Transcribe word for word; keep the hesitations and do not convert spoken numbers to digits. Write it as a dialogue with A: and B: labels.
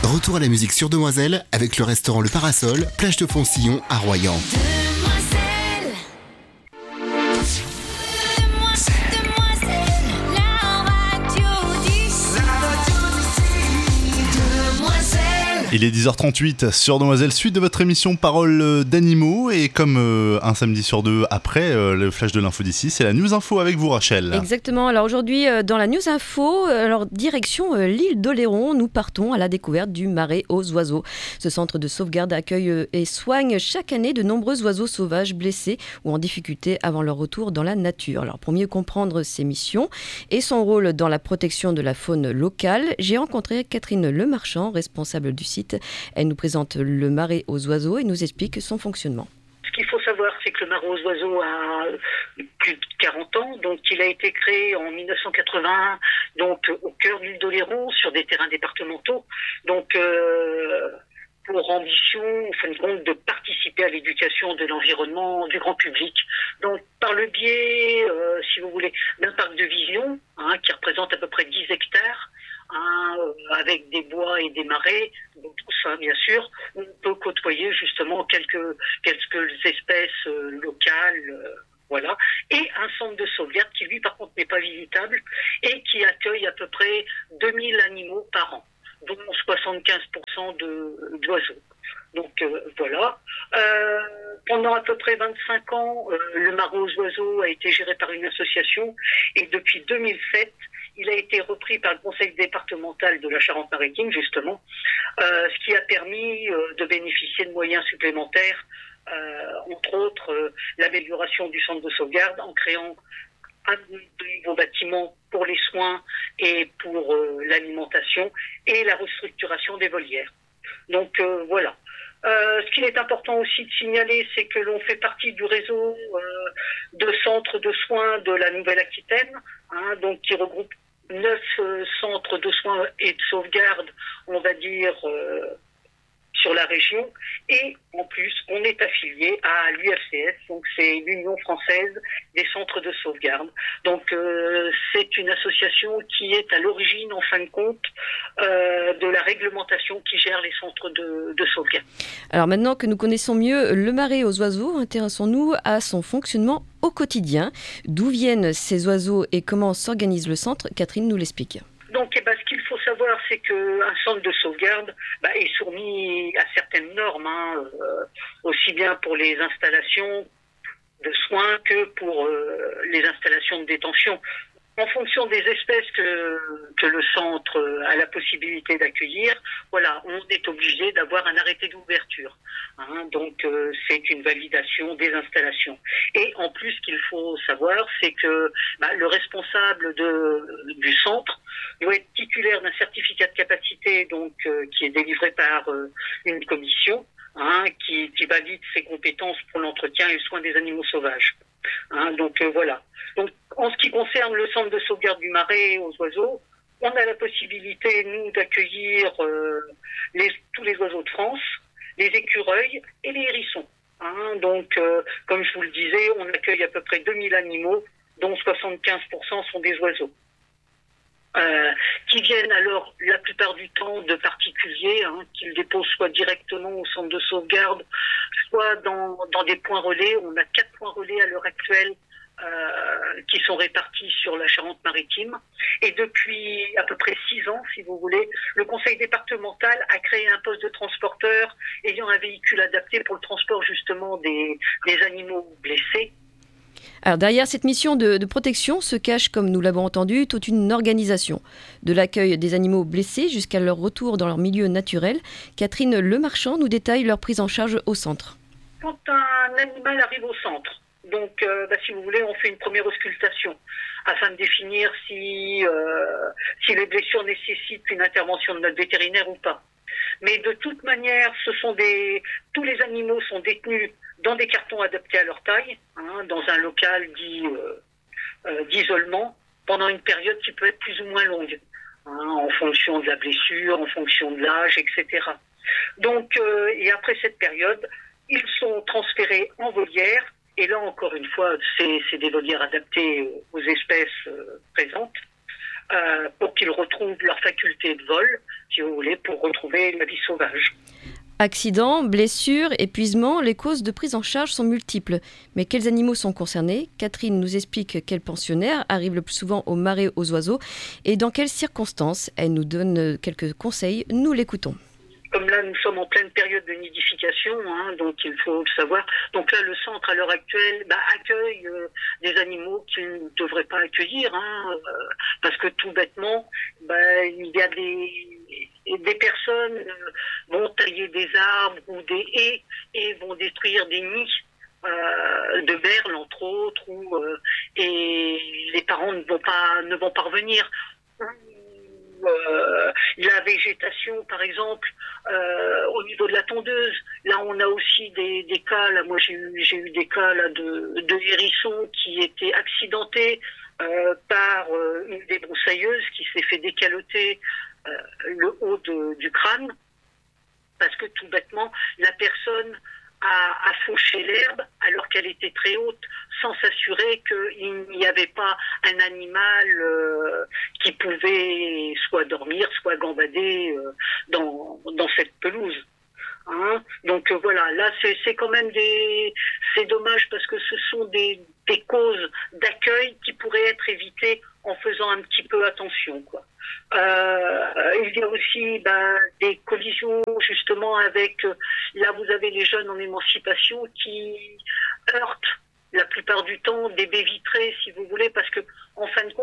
A: Retour à la musique sur Demoiselle avec le restaurant Le Parasol, plage de Foncillon à Royan.
B: Il est dix heures trente-huit sur Demoiselle, suite de votre émission Parole d'animaux, et comme euh, un samedi sur deux après euh, le flash de l'info d'ici, c'est la News Info avec vous, Rachel.
C: Exactement, alors aujourd'hui euh, dans la News Info, euh, alors direction euh, l'île d'Oléron, nous partons à la découverte du Marais aux oiseaux. Ce centre de sauvegarde accueille euh, et soigne chaque année de nombreux oiseaux sauvages blessés ou en difficulté avant leur retour dans la nature. Alors pour mieux comprendre ses missions et son rôle dans la protection de la faune locale, j'ai rencontré Catherine Lemarchand, responsable du site. Elle nous présente le Marais aux oiseaux et nous explique son fonctionnement.
D: Ce qu'il faut savoir, c'est que le Marais aux oiseaux a plus de quarante ans. Donc, il a été créé en dix-neuf cent quatre-vingt, donc au cœur de l'île d'Oléron, sur des terrains départementaux. Donc, euh, pour ambition, en fin de compte, de participer à l'éducation de l'environnement du grand public. Donc, par le biais, euh, si vous voulez, d'un parc de vision, hein, qui représente à peu près dix hectares, Hein, avec des bois et des marais, donc tout ça bien sûr, on peut côtoyer justement quelques quelques espèces euh, locales, euh, voilà, et un centre de sauvegarde qui lui par contre n'est pas visitable et qui accueille à peu près deux mille animaux par an, dont soixante-quinze pour cent de d'oiseaux. Donc euh, voilà. Euh, pendant à peu près vingt-cinq ans, euh, le Marais aux oiseaux a été géré par une association et depuis deux mille sept, il a été repris par le conseil départemental de la Charente-Maritime, justement, euh, ce qui a permis euh, de bénéficier de moyens supplémentaires, euh, entre autres euh, l'amélioration du centre de sauvegarde en créant un nouveau bâtiment pour les soins et pour euh, l'alimentation et la restructuration des volières. Donc euh, voilà. Euh, ce qu'il est important aussi de signaler, c'est que l'on fait partie du réseau euh, de centres de soins de la Nouvelle-Aquitaine, hein, donc qui regroupe neuf euh, centres de soins et de sauvegarde, on va dire, euh, sur la région. Et en plus, on est affilié à l'U F C S, donc c'est l'Union française des centres de sauvegarde. Donc euh, c'est une association qui est à l'origine, en fin de compte, euh, de la réglementation qui gère les centres de, de sauvegarde.
C: Alors maintenant que nous connaissons mieux le Marais aux oiseaux, intéressons-nous à son fonctionnement au quotidien. D'où viennent ces oiseaux et comment s'organise le centre? Catherine nous l'explique.
D: Donc, eh ben, ce qu'il faut savoir, c'est qu'un centre de sauvegarde bah, est soumis à certaines normes, hein, euh, aussi bien pour les installations de soins que pour euh, les installations de détention. En fonction des espèces que, que le centre a la possibilité d'accueillir, voilà, on est obligé d'avoir un arrêté d'ouverture. Hein, donc, euh, c'est une validation des installations. Et en plus, ce qu'il faut savoir, c'est que bah, le responsable de, du centre doit être titulaire d'un certificat de capacité, donc euh, qui est délivré par euh, une commission, hein, qui, qui valide ses compétences pour l'entretien et le soin des animaux sauvages. Hein, donc euh, voilà. Donc, en ce qui concerne le centre de sauvegarde du Marais aux oiseaux, on a la possibilité, nous, d'accueillir euh, les, tous les oiseaux de France, les écureuils et les hérissons. Hein, donc, euh, comme je vous le disais, on accueille à peu près deux mille animaux, dont soixante-quinze pour cent sont des oiseaux. Euh, qui viennent alors la plupart du temps de particuliers, hein, qu'ils déposent soit directement au centre de sauvegarde, soit dans, dans des points relais. On a quatre points relais à l'heure actuelle euh, qui sont répartis sur la Charente-Maritime. Et depuis à peu près six ans, si vous voulez, le conseil départemental a créé un poste de transporteur ayant un véhicule adapté pour le transport justement des, des animaux blessés.
C: Alors derrière cette mission de, de protection se cache, comme nous l'avons entendu, toute une organisation. De l'accueil des animaux blessés jusqu'à leur retour dans leur milieu naturel, Catherine Lemarchand nous détaille leur prise en charge au centre.
D: Quand un animal arrive au centre, donc euh, bah, si vous voulez, on fait une première auscultation afin de définir si, euh, si les blessures nécessitent une intervention de notre vétérinaire ou pas. Mais de toute manière, ce sont des, tous les animaux sont détenus dans des cartons adaptés à leur taille, hein, dans un local dit euh, euh, d'isolement, pendant une période qui peut être plus ou moins longue, hein, en fonction de la blessure, en fonction de l'âge, et cetera. Donc, euh, et après cette période, ils sont transférés en volière, et là encore une fois, c'est, c'est des volières adaptées aux espèces euh, présentes, euh, pour qu'ils retrouvent leur faculté de vol, si vous voulez, pour retrouver la vie sauvage.
C: Accidents, blessures, épuisement, les causes de prise en charge sont multiples. Mais quels animaux sont concernés ? Catherine nous explique quels pensionnaires arrivent le plus souvent au marais aux oiseaux et dans quelles circonstances. Elle nous donne quelques conseils, nous l'écoutons.
D: Comme là, nous sommes en pleine période de nidification, hein, donc il faut le savoir. Donc là, le centre, à l'heure actuelle, bah, accueille euh, des animaux qu'il ne devrait pas accueillir, hein, euh, parce que tout bêtement, bah, il y a des, des personnes euh, vont tailler des arbres ou des haies et vont détruire des nids euh, de merles, entre autres, ou, euh, et les parents ne vont pas, ne vont pas revenir. Euh, la végétation, par exemple, euh, au niveau de la tondeuse. Là, on a aussi des, des cas. Là, moi, j'ai eu, j'ai eu des cas là de, de hérissons qui étaient accidentés euh, par euh, une débroussailleuse qui s'est fait décaloter euh, le haut de, du crâne parce que tout bêtement, la personne a, a fauché l'herbe alors qu'elle était très haute, sans s'assurer qu'il n'y avait pas un animal euh, qui pouvait soit dormir, soit gambader euh, dans, dans cette pelouse. Hein, donc euh, voilà, là c'est, c'est quand même des, c'est dommage parce que ce sont des, des causes d'accueil qui pourraient être évitées en faisant un petit peu attention, quoi. Euh, il y a aussi ben, des collisions justement avec, euh, là vous avez les jeunes en émancipation qui heurtent la plupart du temps des baies vitrées, si vous voulez, parce que en fin de compte